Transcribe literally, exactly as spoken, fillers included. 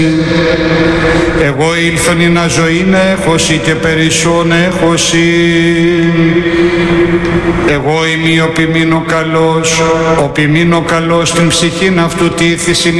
Εγώ ήλθον ή να ζωήν έχωση και περισσόν έχωση. Εγώ είμαι ο ποιμήνο καλός, ο ποιμήνο καλός την ψυχήν αυτού τήθησιν